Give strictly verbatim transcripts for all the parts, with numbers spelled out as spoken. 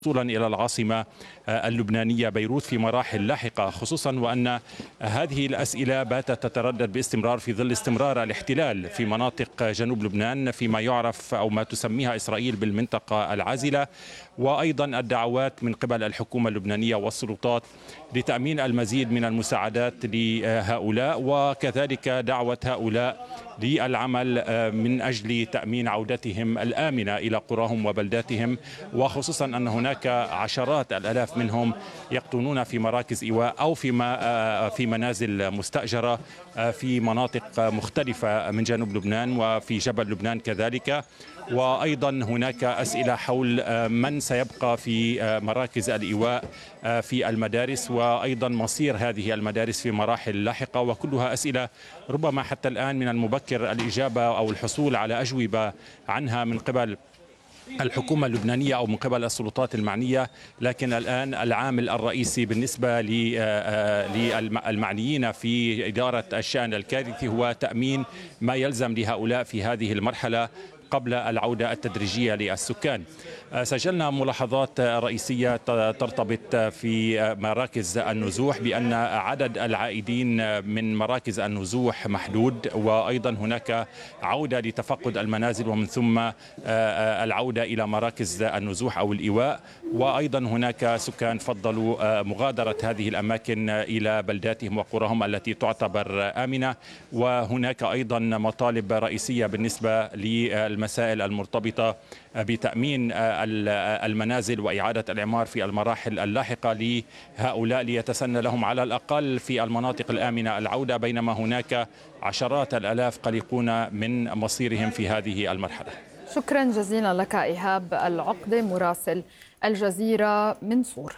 وصولا إلى العاصمة اللبنانية بيروت في مراحل لاحقة، خصوصا وأن هذه الأسئلة باتت تتردد باستمرار في ظل استمرار الاحتلال في مناطق جنوب لبنان فيما يعرف أو ما تسميها إسرائيل بالمنطقة العازلة، وأيضا الدعوات من قبل الحكومة اللبنانية والسلطات لتأمين المزيد من المساعدات لهؤلاء، وكذلك دعوة هؤلاء للعمل من أجل تأمين عودتهم الآمنة إلى قراهم وبلداتهم، وخصوصا أن هناك عشرات الآلاف منهم يقطنون في مراكز إيواء أو في في منازل مستأجرة في مناطق مختلفة من جنوب لبنان وفي جبل لبنان كذلك. وأيضا هناك أسئلة حول من سيبقى في مراكز الإيواء في المدارس، وأيضا مصير هذه المدارس في مراحل لاحقة، وكلها أسئلة ربما حتى الآن من المبكر الإجابة أو الحصول على أجوبة عنها من قبل الحكومة اللبنانية أو من قبل السلطات المعنية. لكن الآن العامل الرئيسي بالنسبة للمعنيين في إدارة الشأن الكارثي هو تأمين ما يلزم لهؤلاء في هذه المرحلة قبل العودة التدريجية للسكان. سجلنا ملاحظات رئيسية ترتبط في مراكز النزوح بأن عدد العائدين من مراكز النزوح محدود، وأيضا هناك عودة لتفقد المنازل ومن ثم العودة إلى مراكز النزوح أو الإيواء، وأيضا هناك سكان فضلوا مغادرة هذه الأماكن إلى بلداتهم وقراهم التي تعتبر آمنة. وهناك أيضا مطالب رئيسية بالنسبة للمسائل المرتبطة بتأمين المنازل وإعادة الإعمار في المراحل اللاحقة لهؤلاء ليتسنى لهم على الأقل في المناطق الآمنة العودة، بينما هناك عشرات الآلاف قلقون من مصيرهم في هذه المرحلة. شكرا جزيلا لك إيهاب العقدة مراسل الجزيرة من صور.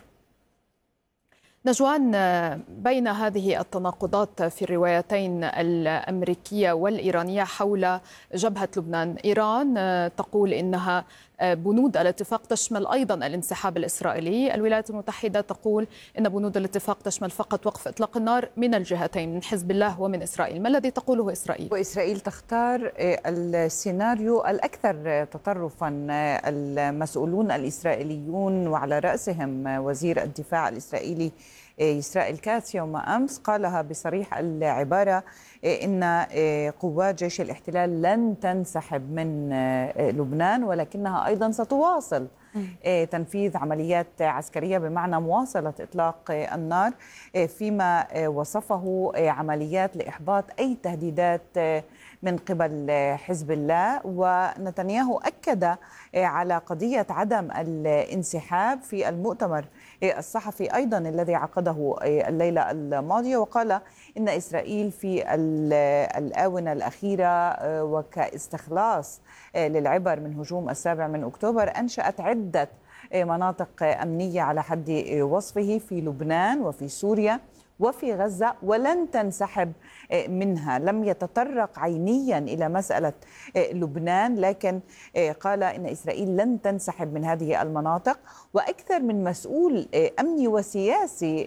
نجوان، بين هذه التناقضات في الروايتين الأمريكية والإيرانية حول جبهة لبنان، إيران تقول إنها بنود الاتفاق تشمل أيضا الانسحاب الإسرائيلي، الولايات المتحدة تقول إن بنود الاتفاق تشمل فقط وقف إطلاق النار من الجهتين، من حزب الله ومن إسرائيل. ما الذي تقوله إسرائيل؟ وإسرائيل تختار السيناريو الأكثر تطرفا. المسؤولون الإسرائيليون وعلى رأسهم وزير الدفاع الإسرائيلي إسرائيل كاتس يوم أمس قالها بصريح العبارة إن قوات جيش الاحتلال لن تنسحب من لبنان، ولكنها أيضا ستواصل تنفيذ عمليات عسكرية بمعنى مواصلة إطلاق النار، فيما وصفه عمليات لإحباط أي تهديدات من قبل حزب الله. ونتنياهو أكد على قضية عدم الانسحاب في المؤتمر الصحفي أيضا الذي عقده الليلة الماضية، وقال إن إسرائيل في الآونة الأخيرة وكاستخلاص للعبر من هجوم السابع من أكتوبر أنشأت عدة مناطق أمنية على حد وصفه في لبنان وفي سوريا وفي غزة، ولن تنسحب منها. لم يتطرق عينيا إلى مسألة لبنان، لكن قال إن إسرائيل لن تنسحب من هذه المناطق. وأكثر من مسؤول أمني وسياسي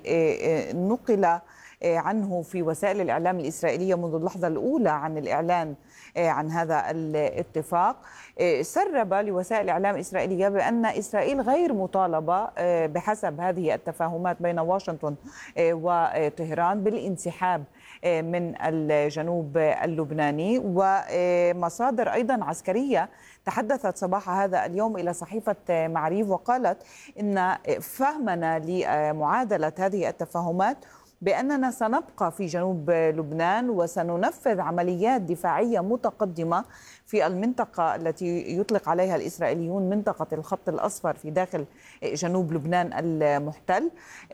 نقل عنه في وسائل الإعلام الإسرائيلية منذ اللحظة الأولى عن الإعلان عن هذا الاتفاق سرب لوسائل الإعلام الإسرائيلية بأن إسرائيل غير مطالبة بحسب هذه التفاهمات بين واشنطن وطهران بالانسحاب من الجنوب اللبناني. ومصادر أيضا عسكرية تحدثت صباح هذا اليوم إلى صحيفة معريف وقالت إن فهمنا لمعادلة هذه التفاهمات بأننا سنبقى في جنوب لبنان وسننفذ عمليات دفاعية متقدمة في المنطقة التي يطلق عليها الإسرائيليون منطقة الخط الأصفر في داخل جنوب لبنان المحتل.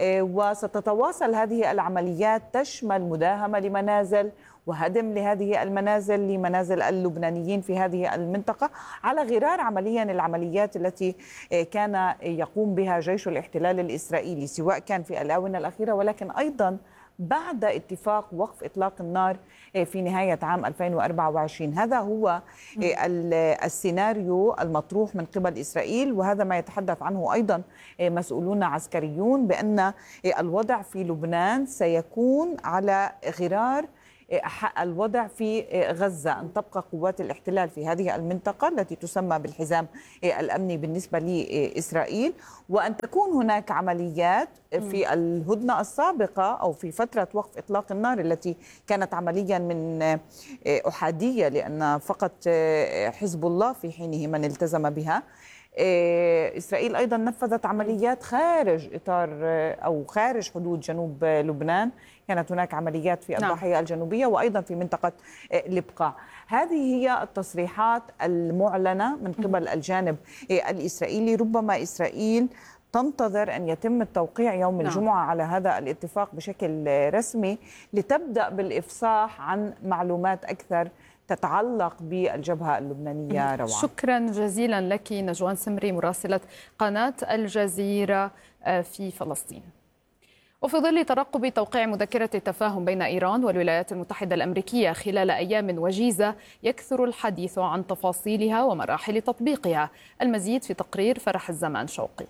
وستتواصل هذه العمليات تشمل مداهمة لمنازل وهدم لهذه المنازل لمنازل اللبنانيين في هذه المنطقة، على غرار عمليا العمليات التي كان يقوم بها جيش الاحتلال الإسرائيلي، سواء كان في الآونة الأخيرة ولكن أيضا بعد اتفاق وقف إطلاق النار في نهاية عام ألفين وأربعة وعشرين. هذا هو السيناريو المطروح من قبل إسرائيل، وهذا ما يتحدث عنه أيضا مسؤولون عسكريون، بأن الوضع في لبنان سيكون على غرار الوضع في غزة، أن تبقى قوات الاحتلال في هذه المنطقة التي تسمى بالحزام الأمني بالنسبة لإسرائيل، وأن تكون هناك عمليات في الهدنة السابقة أو في فترة وقف إطلاق النار التي كانت عمليا من أحادية، لأن فقط حزب الله في حينه من التزم بها. إسرائيل أيضا نفذت عمليات خارج إطار أو خارج حدود جنوب لبنان، كانت هناك عمليات في الضاحية الجنوبية وأيضا في منطقة البقاع. هذه هي التصريحات المعلنة من قبل الجانب الإسرائيلي. ربما إسرائيل تنتظر أن يتم التوقيع يوم الجمعة على هذا الاتفاق بشكل رسمي لتبدأ بالإفصاح عن معلومات أكثر تتعلق بالجبهة اللبنانية. روعة، شكرا جزيلا لك نجوان سمري مراسلة قناة الجزيرة في فلسطين. وفي ظل ترقب توقيع مذكرة التفاهم بين إيران والولايات المتحدة الأمريكية خلال أيام وجيزة، يكثر الحديث عن تفاصيلها ومراحل تطبيقها. المزيد في تقرير فرح الزمان شوقي.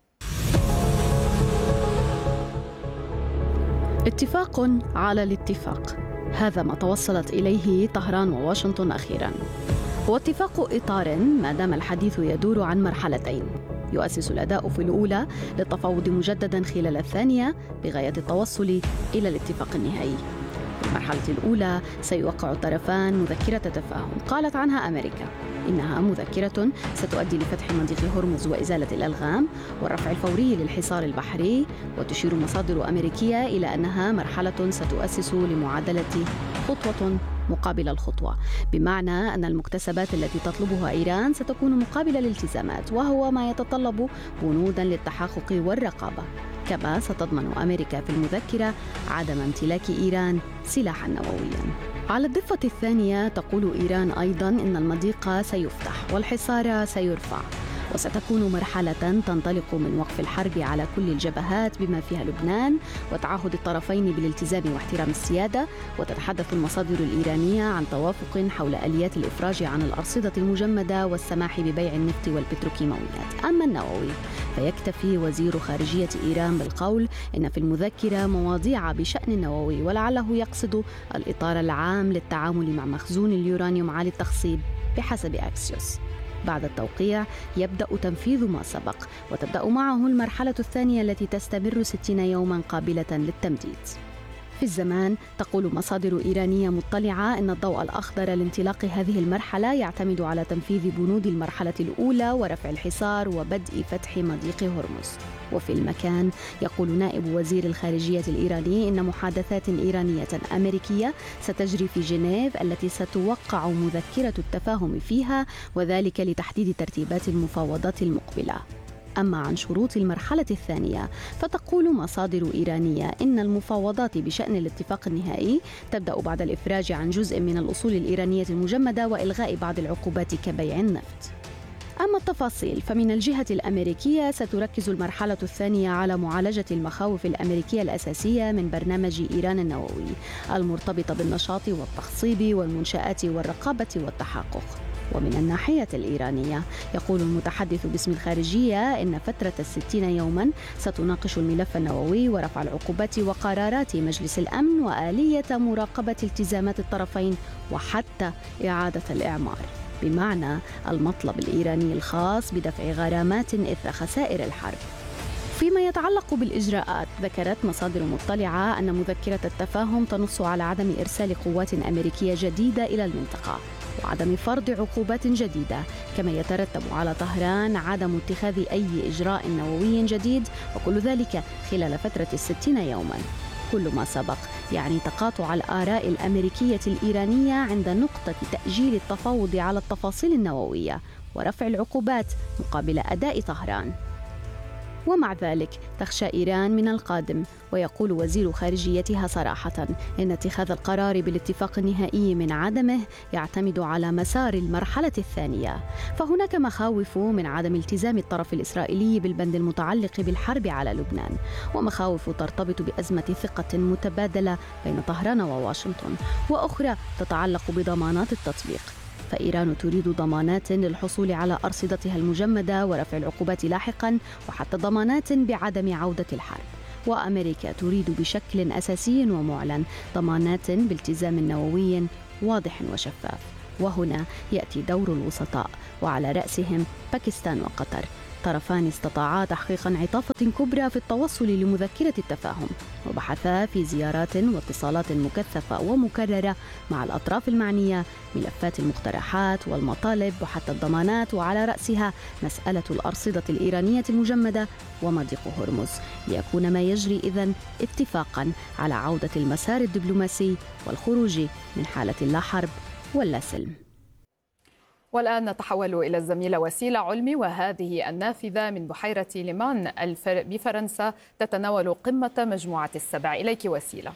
اتفاق على الاتفاق، هذا ما توصلت إليه طهران وواشنطن أخيراً. هو اتفاق إطار ما دام الحديث يدور عن مرحلتين، يؤسس الأداء في الأولى للتفاوض مجدداً خلال الثانية بغاية التوصل إلى الاتفاق النهائي. في المرحلة الأولى سيوقع الطرفان مذكرة تفاهم قالت عنها أمريكا إنها مذكرة ستؤدي لفتح مضيق هرمز وإزالة الألغام والرفع الفوري للحصار البحري، وتشير مصادر أمريكية إلى أنها مرحلة ستؤسس لمعادلة خطوة مقابل الخطوة، بمعنى أن المكتسبات التي تطلبها إيران ستكون مقابل الالتزامات، وهو ما يتطلب بنودا للتحقق والرقابة. كما ستضمن أمريكا في المذكرة عدم امتلاك إيران سلاحا نوويا. على الضفة الثانية تقول إيران أيضا إن المضيق سيفتح والحصار سيرفع، وستكون مرحلة تنطلق من وقف الحرب على كل الجبهات بما فيها لبنان وتعهد الطرفين بالالتزام واحترام السيادة. وتتحدث المصادر الإيرانية عن توافق حول آليات الإفراج عن الأرصدة المجمدة والسماح ببيع النفط والبتروكيماويات. أما النووي فيكتفي وزير خارجية إيران بالقول إن في المذكرة مواضيع بشأن النووي، ولعله يقصد الإطار العام للتعامل مع مخزون اليورانيوم عالي التخصيب بحسب أكسيوس. بعد التوقيع يبدأ تنفيذ ما سبق، وتبدأ معه المرحلة الثانية التي تستمر ستين يوما قابلة للتمديد. في الزمان تقول مصادر إيرانية مطلعة أن الضوء الأخضر لانطلاق هذه المرحلة يعتمد على تنفيذ بنود المرحلة الأولى ورفع الحصار وبدء فتح مضيق هرمز. وفي المكان يقول نائب وزير الخارجية الإيراني إن محادثات إيرانية أمريكية ستجري في جنيف التي ستوقع مذكرة التفاهم فيها، وذلك لتحديد ترتيبات المفاوضات المقبلة. أما عن شروط المرحلة الثانية فتقول مصادر إيرانية إن المفاوضات بشأن الاتفاق النهائي تبدأ بعد الإفراج عن جزء من الأصول الإيرانية المجمدة وإلغاء بعض العقوبات كبيع النفط. أما التفاصيل فمن الجهة الأمريكية ستركز المرحلة الثانية على معالجة المخاوف الأمريكية الأساسية من برنامج إيران النووي المرتبطة بالنشاط والتخصيب والمنشآت والرقابة والتحقق. ومن الناحية الإيرانية يقول المتحدث باسم الخارجية إن فترة الستين يوما ستناقش الملف النووي ورفع العقوبات وقرارات مجلس الأمن وآلية مراقبة التزامات الطرفين وحتى إعادة الإعمار، بمعنى المطلب الإيراني الخاص بدفع غرامات إثر خسائر الحرب. فيما يتعلق بالإجراءات ذكرت مصادر مطلعة أن مذكرة التفاهم تنص على عدم إرسال قوات أمريكية جديدة إلى المنطقة وعدم فرض عقوبات جديدة، كما يترتب على طهران عدم اتخاذ أي إجراء نووي جديد، وكل ذلك خلال فترة الستين يوما. كل ما سبق يعني تقاطع الآراء الأمريكية الإيرانية عند نقطة تأجيل التفاوض على التفاصيل النووية ورفع العقوبات مقابل أداء طهران. ومع ذلك تخشى إيران من القادم، ويقول وزير خارجيتها صراحة إن اتخاذ القرار بالاتفاق النهائي من عدمه يعتمد على مسار المرحلة الثانية، فهناك مخاوف من عدم التزام الطرف الإسرائيلي بالبند المتعلق بالحرب على لبنان، ومخاوف ترتبط بأزمة ثقة متبادلة بين طهران وواشنطن، وأخرى تتعلق بضمانات التطبيق. فإيران تريد ضمانات للحصول على أرصدتها المجمدة ورفع العقوبات لاحقا، وحتى ضمانات بعدم عودة الحرب. وأمريكا تريد بشكل أساسي ومعلن ضمانات بالتزام نووي واضح وشفاف. وهنا يأتي دور الوسطاء، وعلى رأسهم باكستان وقطر، طرفان استطاعا تحقيق انعطافة كبرى في التوصل لمذكرة التفاهم، وبحثا في زيارات واتصالات مكثفة ومكررة مع الأطراف المعنية ملفات المقترحات والمطالب وحتى الضمانات، وعلى رأسها مسألة الأرصدة الإيرانية المجمدة ومضيق هرمز، ليكون ما يجري إذن اتفاقا على عودة المسار الدبلوماسي والخروج من حالة لا حرب ولا سلم. والآن نتحول إلى الزميلة وسيلة علمي، وهذه النافذة من بحيرة ليمان بفرنسا تتناول قمة مجموعة السبع. إليك وسيلة.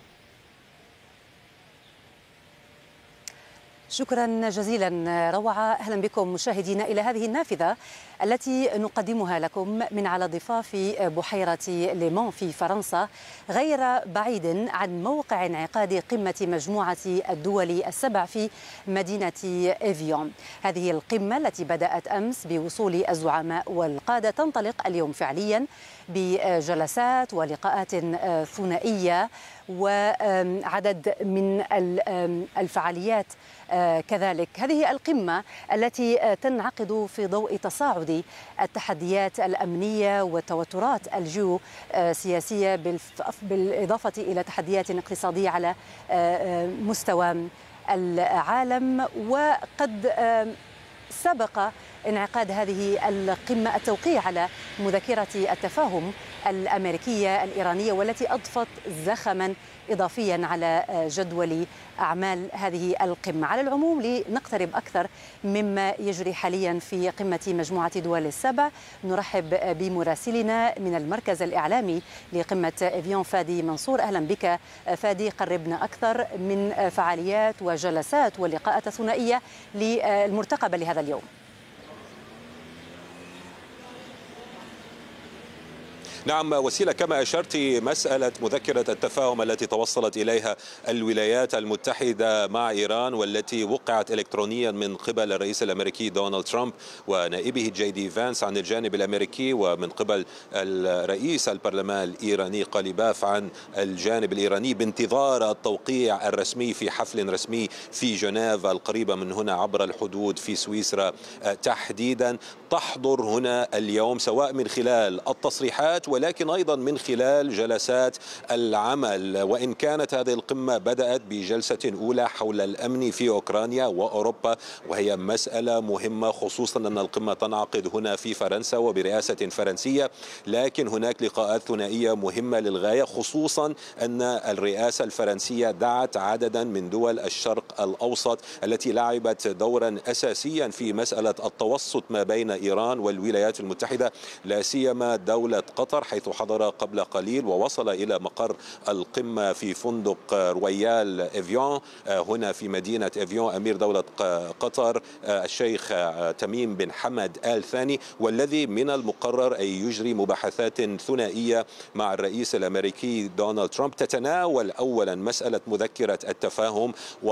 شكرا جزيلا روعة. أهلا بكم مشاهدينا إلى هذه النافذة التي نقدمها لكم من على ضفاف بحيرة ليمان في فرنسا، غير بعيد عن موقع انعقاد قمة مجموعة الدول السبع في مدينة إيفيون. هذه القمة التي بدأت أمس بوصول الزعماء والقادة تنطلق اليوم فعليا بجلسات ولقاءات ثنائية وعدد من الفعاليات كذلك. هذه القمة التي تنعقد في ضوء تصاعد التحديات الأمنية والتوترات الجيوسياسية بالإضافة إلى تحديات اقتصادية على مستوى العالم. وقد سبق انعقاد هذه القمة التوقيع على مذكرة التفاهم الأمريكية الإيرانية، والتي أضفت زخما إضافيا على جدول أعمال هذه القمة. على العموم، لنقترب أكثر مما يجري حاليا في قمة مجموعة دول السبع، نرحب بمراسلنا من المركز الإعلامي لقمة إيفيون فادي منصور. أهلا بك فادي، قربنا أكثر من فعاليات وجلسات ولقاءات ثنائية المرتقبة لهذا اليوم. نعم وسيلة، كما أشرت، مسألة مذكرة التفاهم التي توصلت إليها الولايات المتحدة مع إيران، والتي وقعت إلكترونيا من قبل الرئيس الأمريكي دونالد ترامب ونائبه جي دي فانس عن الجانب الأمريكي، ومن قبل الرئيس البرلمان الإيراني قليباف عن الجانب الإيراني، بانتظار التوقيع الرسمي في حفل رسمي في جنيف القريبة من هنا عبر الحدود في سويسرا تحديدا. تحضر هنا اليوم سواء من خلال التصريحات ولكن أيضا من خلال جلسات العمل. وإن كانت هذه القمة بدأت بجلسة أولى حول الأمن في أوكرانيا وأوروبا، وهي مسألة مهمة خصوصا أن القمة تنعقد هنا في فرنسا وبرئاسة فرنسية، لكن هناك لقاءات ثنائية مهمة للغاية، خصوصا أن الرئاسة الفرنسية دعت عددا من دول الشرق الأوسط التي لعبت دورا أساسيا في مسألة التوسط ما بين إيران والولايات المتحدة، لا سيما دولة قطر، حيث حضر قبل قليل ووصل إلى مقر القمة في فندق رويال إيفيون هنا في مدينة إيفيون أمير دولة قطر الشيخ تميم بن حمد آل ثاني، والذي من المقرر أن يجري مباحثات ثنائية مع الرئيس الأمريكي دونالد ترامب تتناول أولا مسألة مذكرة التفاهم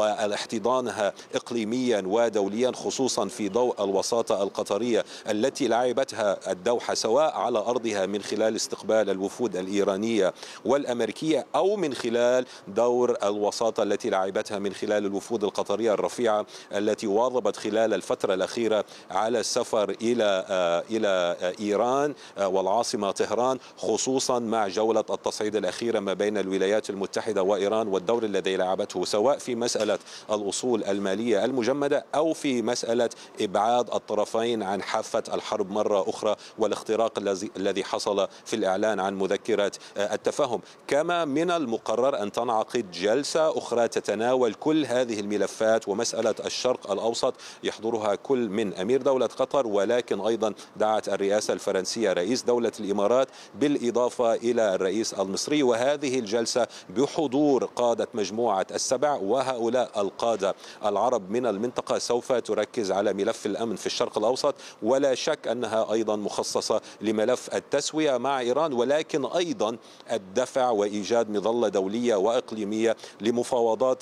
واحتضانها إقليميا ودوليا، خصوصا في ضوء الوساطة القطرية التي لعبتها الدوحة سواء على أرضها من خلال استقبال الوفود الإيرانية والأمريكية أو من خلال دور الوساطة التي لعبتها من خلال الوفود القطرية الرفيعة التي واظبت خلال الفترة الأخيرة على السفر إلى إلى إيران والعاصمة طهران، خصوصا مع جولة التصعيد الأخيرة ما بين الولايات المتحدة وإيران والدور الذي لعبته سواء في مسألة الأصول المالية المجمدة أو في مسألة إبعاد الطرفين عن حافة الحرب مرة أخرى والاختراق الذي حصل في الإعلان عن مذكرة التفاهم. كما من المقرر أن تنعقد جلسة أخرى تتناول كل هذه الملفات ومسألة الشرق الأوسط، يحضرها كل من أمير دولة قطر، ولكن أيضا دعت الرئاسة الفرنسية رئيس دولة الإمارات بالإضافة إلى الرئيس المصري. وهذه الجلسة بحضور قادة مجموعة السبع، وهؤلاء القادة العرب من المنطقة سوف تركز على ملف الأمن في الشرق الأوسط، ولا شك أنها أيضا مخصصة لملف التسوية مع إيران، ولكن أيضا الدفع وإيجاد مظلة دولية وإقليمية لمفاوضات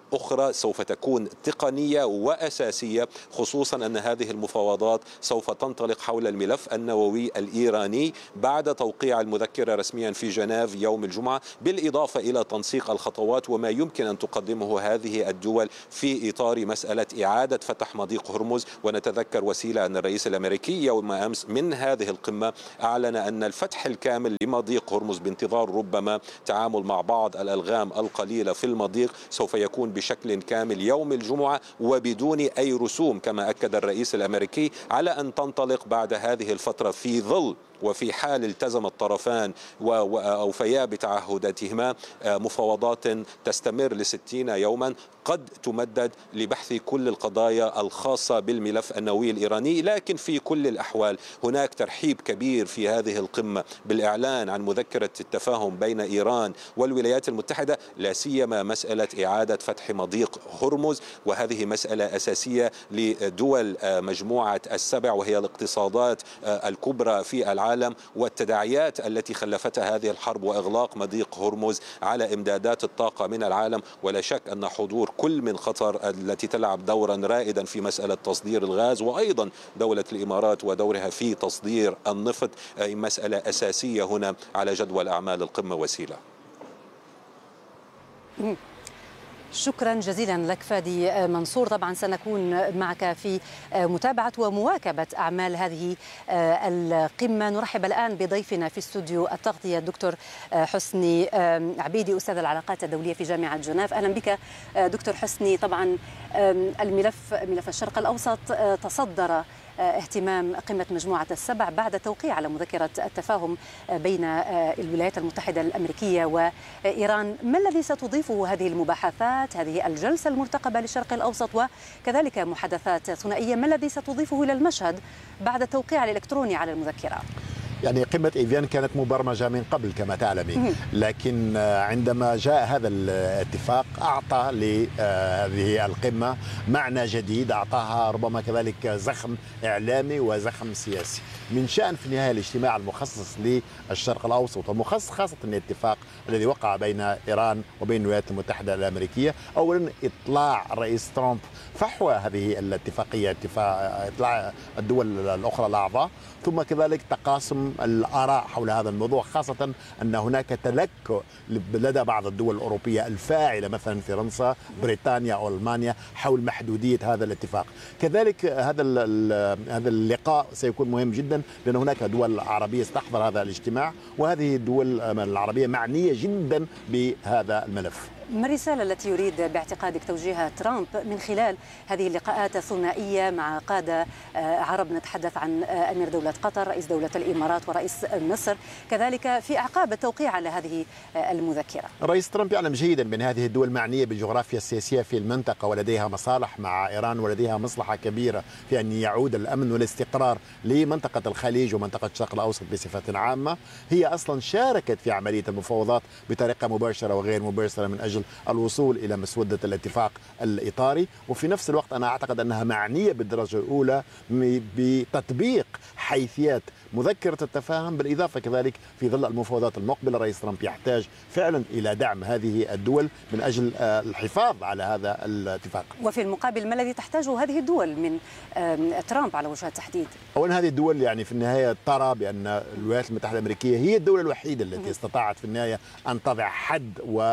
أخرى سوف تكون تقنية وأساسية، خصوصا أن هذه المفاوضات سوف تنطلق حول الملف النووي الإيراني بعد توقيع المذكرة رسميا في جنيف يوم الجمعة، بالإضافة إلى تنسيق الخطوات وما يمكن أن تقدمه هذه الدول في إطار مسألة إعادة فتح مضيق هرمز. ونتذكر وسيلة أن الرئيس الأمريكي يوم أمس من هذه القمة أعلن أن الفتح الكامل لمضيق هرمز بانتظار ربما تعامل مع بعض الألغام القليلة في المضيق سوف يكون بشكل كامل يوم الجمعة وبدون أي رسوم، كما أكد الرئيس الأمريكي، على أن تنطلق بعد هذه الفترة في ظل وفي حال التزم الطرفان وأوفيا بتعهداتهما مفاوضات تستمر لستين يوما قد تمدد لبحث كل القضايا الخاصة بالملف النووي الإيراني. لكن في كل الأحوال هناك ترحيب كبير في هذه القمة بالإعلان عن مذكرة التفاهم بين إيران والولايات المتحدة، لا سيما مسألة إعادة فتح مضيق هرمز، وهذه مسألة أساسية لدول مجموعة السبع وهي الاقتصادات الكبرى في العالم، والتداعيات التي خلفتها هذه الحرب وإغلاق مضيق هرمز على إمدادات الطاقة من العالم. ولا شك أن حضور كل من قطر التي تلعب دورا رائدا في مسألة تصدير الغاز، وأيضا دولة الإمارات ودورها في تصدير النفط، مسألة أساسية هنا على جدول أعمال القمة. وسيلة. شكرا جزيلا لك فادي منصور. طبعا سنكون معك في متابعة ومواكبة أعمال هذه القمة. نرحب الآن بضيفنا في استوديو التغطية الدكتور حسني عبيدي، أستاذ العلاقات الدولية في جامعة جنيف. أهلا بك دكتور حسني. طبعا الملف ملف الشرق الأوسط تصدر اهتمام قمة مجموعة السبع بعد توقيع على مذكرة التفاهم بين الولايات المتحدة الأمريكية وإيران. ما الذي ستضيفه هذه المباحثات، هذه الجلسة المرتقبة للشرق الأوسط وكذلك محادثات ثنائية، ما الذي ستضيفه إلى المشهد بعد التوقيع الإلكتروني على المذكرة؟ يعني قمة إيفيان كانت مبرمجة من قبل كما تعلمين، لكن عندما جاء هذا الاتفاق أعطى لهذه القمة معنى جديد، أعطاها ربما كذلك زخم إعلامي وزخم سياسي. من شأن في النهاية الاجتماع المخصص للشرق الأوسط ومخصص خاصة الاتفاق الذي وقع بين إيران وبين الولايات المتحدة الأمريكية، أولا إطلاع الرئيس ترامب فحوى هذه الاتفاقية، إطلاع الدول الأخرى الأعضاء، ثم كذلك تقاسم الآراء حول هذا الموضوع، خاصة أن هناك تلكؤ لدى بعض الدول الأوروبية الفاعلة مثلا فرنسا، بريطانيا أو ألمانيا حول محدودية هذا الاتفاق. كذلك هذا هذا اللقاء سيكون مهم جدا لأن هناك دول عربية ستحضر هذا الاجتماع، وهذه الدول العربية معنية جدا بهذا الملف. ما الرسالة التي يريد باعتقادك توجيهها ترامب من خلال هذه اللقاءات الثنائية مع قادة عرب؟ نتحدث عن أمير دولة قطر، رئيس دولة الإمارات، ورئيس مصر، كذلك في أعقاب التوقيع على هذه المذكرة. الرئيس ترامب يعلم جيدا بأن هذه الدول معنية بالجغرافيا السياسية في المنطقة، ولديها مصالح مع إيران، ولديها مصلحة كبيرة في أن يعود الأمن والاستقرار لمنطقة الخليج ومنطقة الشرق الأوسط بصفة عامة. هي أصلا شاركت في عملية المفاوضات بطريقة مباشرة وغير مباشرة من أجل الوصول إلى مسودة الاتفاق الإطاري، وفي نفس الوقت أنا أعتقد أنها معنية بالدرجة الأولى بتطبيق حيثيات مذكرة التفاهم، بالإضافة كذلك في ظل المفاوضات المقبلة رئيس ترامب يحتاج فعلا إلى دعم هذه الدول من أجل الحفاظ على هذا الاتفاق. وفي المقابل ما الذي تحتاجه هذه الدول من ترامب على وجه التحديد؟ أولا هذه الدول يعني في النهاية ترى بان الولايات المتحدة الأمريكية هي الدولة الوحيدة التي استطاعت في النهاية أن تضع حد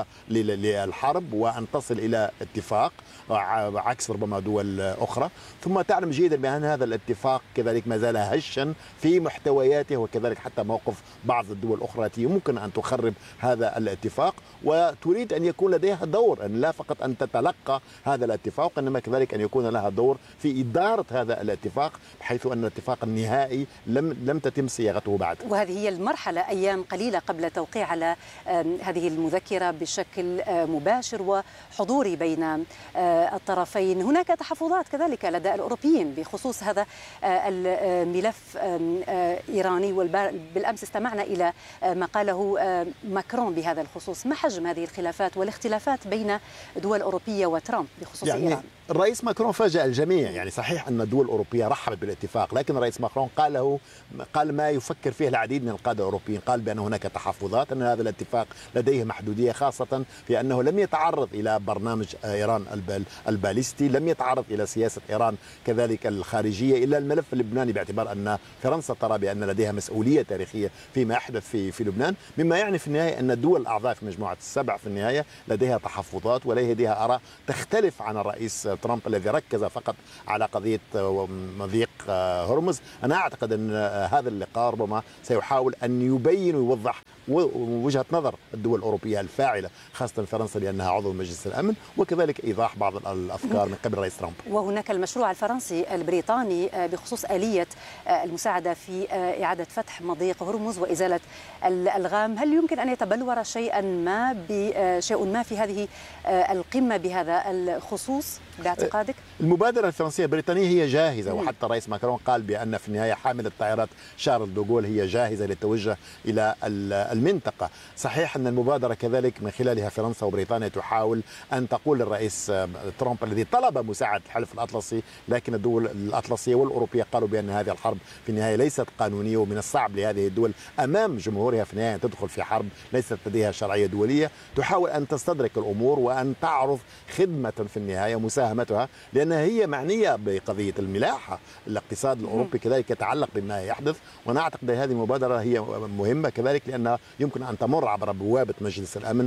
للحرب وأن تصل إلى اتفاق عكس ربما دول أخرى. ثم تعلم جيدا بأن هذا الاتفاق كذلك ما زال هشا في محتوياته، وكذلك حتى موقف بعض الدول الأخرى التي يمكن أن تخرب هذا الاتفاق، وتريد أن يكون لديها دور، أن لا فقط أن تتلقى هذا الاتفاق إنما كذلك أن يكون لها دور في إدارة هذا الاتفاق، بحيث أن الاتفاق النهائي لم لم تتم صياغته بعد. وهذه هي المرحلة أيام قليلة قبل التوقيع على هذه المذكرة بشكل مباشر وحضوري بين الطرفين. هناك تحفظات كذلك لدى الأوروبيين بخصوص هذا الملف إيراني، وبالأمس استمعنا إلى ما قاله ماكرون بهذا الخصوص. ما حجم هذه الخلافات والاختلافات بين دول أوروبية وترامب بخصوص يعني إيران؟ الرئيس ماكرون فاجأ الجميع، يعني صحيح أن الدول الأوروبية رحبت بالاتفاق، لكن الرئيس ماكرون قاله قال ما يفكر فيه العديد من القادة الأوروبيين، قال بأن هناك تحفظات، أن هذا الاتفاق لديه محدودية، خاصة في أنه لأنه لم يتعرض إلى برنامج إيران الباليستي، لم يتعرض إلى سياسة إيران كذلك الخارجية، إلا الملف اللبناني، باعتبار أن فرنسا ترى بأن لديها مسؤولية تاريخية فيما يحدث في في لبنان، مما يعني في النهاية أن الدول الأعضاء في مجموعة السبع في النهاية لديها تحفظات ولديها آراء تختلف عن الرئيس ترامب الذي ركز فقط على قضية مضيق هرمز. أنا أعتقد أن هذا اللقاء ربما سيحاول أن يبين ويوضح وجهة نظر الدول الأوروبية الفاعلة، خاصة فرنسا لأنها عضو مجلس الأمن، وكذلك إيضاح بعض الأفكار من قبل الرئيس ترامب. وهناك المشروع الفرنسي البريطاني بخصوص آلية المساعدة في إعادة فتح مضيق هرمز وإزالة الألغام. هل يمكن أن يتبلور شيئا ما بشيء ما في هذه القمة بهذا الخصوص باعتقادك؟ المبادرة الفرنسية البريطانية هي جاهزة، وحتى الرئيس ماكرون قال بأن في النهاية حاملة طائرات شارل دوغول هي جاهزة للتوجه إلى المنطقة. صحيح أن المبادرة كذلك من خلالها فرنسا وبريطانيا تحاول أن تقول للرئيس ترامب الذي طلب مساعدة الحلف الأطلسي، لكن الدول الأطلسية والأوروبية قالوا بأن هذه الحرب في النهاية ليست قانونية، ومن الصعب لهذه الدول أمام جمهورها في النهاية أن تدخل في حرب ليست لديها شرعية دولية. تحاول أن تستدرك الأمور وأن تعرض خدمة في النهاية مساهمتها، لأنها هي معنية بقضية الملاحة. الاقتصاد الأوروبي كذلك يتعلق بما يحدث، وأنا أعتقد هذه المبادرة هي مهمة كذلك لأنها يمكن أن تمر عبر بوابة مجلس الأمن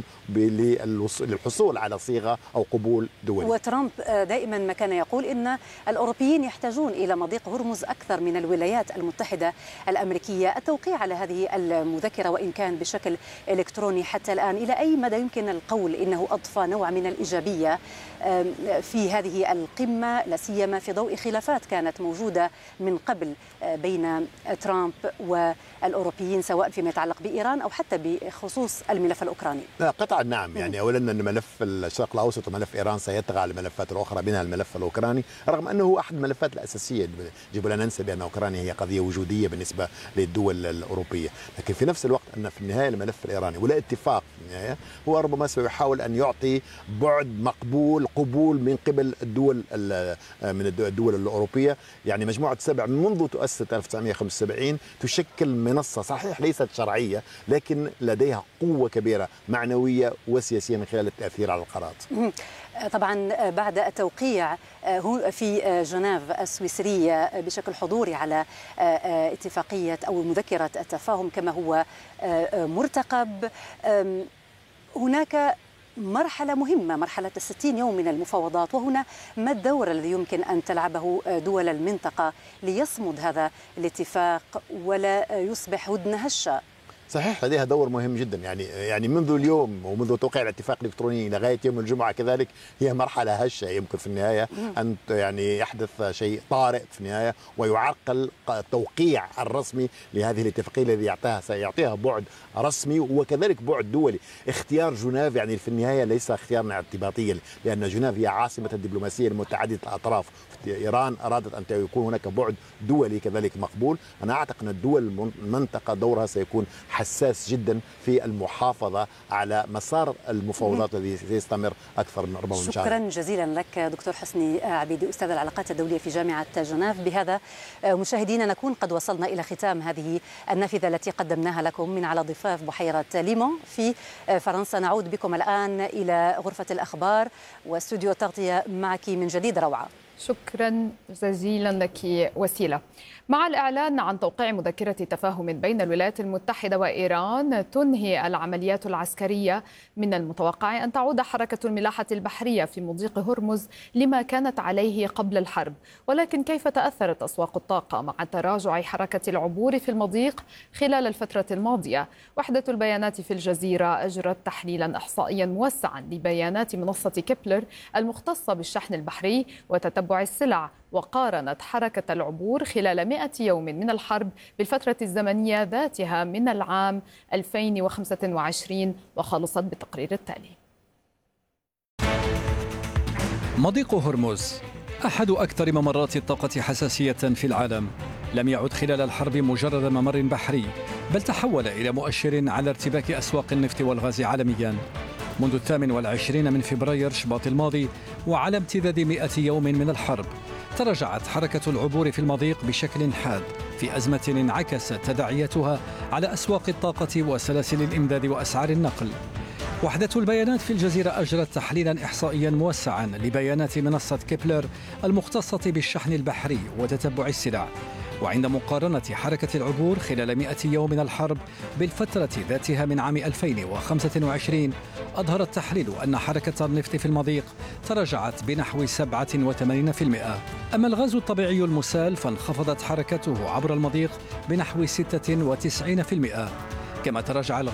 للحصول على صيغة أو قبول دولي. وترامب دائما ما كان يقول إن الأوروبيين يحتاجون إلى مضيق هرمز أكثر من الولايات المتحدة الأمريكية. التوقيع على هذه المذكرة وإن كان بشكل إلكتروني حتى الآن، إلى أي مدى يمكن القول إنه أضفى نوع من الإيجابية في هذه القمة، لا سيما في ضوء خلافات كانت موجودة من قبل بين ترامب والأوروبيين سواء فيما يتعلق بإيران أو حتى بخصوص الملف الأوكراني؟ لا قطعا نعم، يعني أولا أن ملف الشرق الأوسط وملف إيران سيطغى على الملفات الأخرى منها الملف الأوكراني، رغم أنه هو أحد الملفات الأساسية. يجب لا ننسى بأن أوكرانيا هي قضية وجودية بالنسبة للدول الأوروبية، لكن في نفس الوقت أن في النهاية الملف الإيراني ولا اتفاق في النهاية هو ربما سيحاول أن يعطي بعد مقبول قبول من قبل الدول من الدول الأوروبية. يعني مجموعة سبع منذ تؤسست ألف وتسعمئة وخمسة وسبعين تشكل منصة صحيح ليست شرعية، لكن لديها قوة كبيرة معنوية وسياسية من خلال التأثير على القرارات. طبعا بعد التوقيع في جنيف السويسرية بشكل حضوري على اتفاقية أو مذكرة التفاهم كما هو مرتقب، هناك مرحلة مهمة، مرحلة الستين يوم من المفاوضات، وهنا ما الدور الذي يمكن أن تلعبه دول المنطقة ليصمد هذا الاتفاق ولا يصبح هدنة هشة؟ صحيح لديها دور مهم جدا، يعني يعني منذ اليوم ومنذ توقيع الاتفاق الالكتروني لغايه يوم الجمعه كذلك هي مرحله هشه، يمكن في النهايه ان يعني يحدث شيء طارئ في النهايه ويعرقل التوقيع الرسمي لهذه الاتفاقيه الذي يعطيها سيعطيها بعد رسمي وكذلك بعد دولي. اختيار جنيف يعني في النهايه ليس اختيارا اعتباطيا، لان جنيف هي عاصمه الدبلوماسيه المتعدده الاطراف. ايران ارادت ان يكون هناك بعد دولي كذلك مقبول. انا اعتقد ان الدول المنطقه دورها سيكون حساس جدا في المحافظة على مسار المفاوضات الذي سيستمر أكثر من ربما من شهر. شكرا جزيلا لك دكتور حسني عبيدي أستاذ العلاقات الدولية في جامعة جنيف. بهذا مشاهدينا نكون قد وصلنا إلى ختام هذه النافذة التي قدمناها لكم من على ضفاف بحيرة ليمون في فرنسا. نعود بكم الآن إلى غرفة الأخبار واستوديو التغطية معك من جديد روعة. شكرا جزيلا لك وسيلة. مع الإعلان عن توقيع مذكرة تفاهم بين الولايات المتحدة وإيران تنهي العمليات العسكرية، من المتوقع أن تعود حركة الملاحة البحرية في مضيق هرمز لما كانت عليه قبل الحرب. ولكن كيف تأثرت أسواق الطاقة مع تراجع حركة العبور في المضيق خلال الفترة الماضية؟ وحدة البيانات في الجزيرة أجرت تحليلا إحصائيا موسعا لبيانات منصة كيبلر المختصة بالشحن البحري وتتبع السلع، وقارنت حركة العبور خلال مئة يوم من الحرب بالفترة الزمنية ذاتها من العام ألفين وخمسة وعشرين وخلصت بالتقرير التالي. مضيق هرمز أحد أكثر ممرات الطاقة حساسية في العالم، لم يعد خلال الحرب مجرد ممر بحري، بل تحول إلى مؤشر على ارتباك أسواق النفط والغاز عالميا. منذ الثامن والعشرين من فبراير شباط الماضي وعلى امتداد مئة يوم من الحرب، تراجعت حركة العبور في المضيق بشكل حاد في أزمة انعكست تداعياتها على أسواق الطاقة وسلاسل الإمداد وأسعار النقل. وحدة البيانات في الجزيرة أجرت تحليلا إحصائيا موسعا لبيانات منصة كيبلر المختصة بالشحن البحري وتتبع السلع. وعند مقارنة حركة العبور خلال مئة يوم من الحرب بالفترة ذاتها من عام ألفين وخمسة وعشرين، أظهر التحليل أن حركة النفط في المضيق تراجعت بنحو سبعة وثمانين بالمئة. أما الغاز الطبيعي المسال فانخفضت حركته عبر المضيق بنحو ستة وتسعين بالمئة، كما تراجع